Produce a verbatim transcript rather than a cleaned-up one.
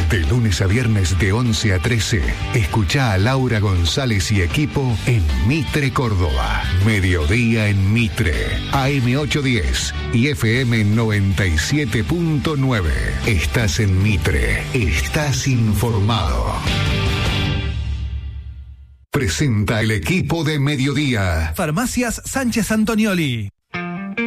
De lunes a viernes de once a trece, escuchá a Laura González y equipo en Mitre Córdoba. Mediodía en Mitre, A M ochocientos diez y F M noventa y siete punto nueve. Estás en Mitre, estás informado. Presenta el equipo de Mediodía. Farmacias Sánchez Antonioli.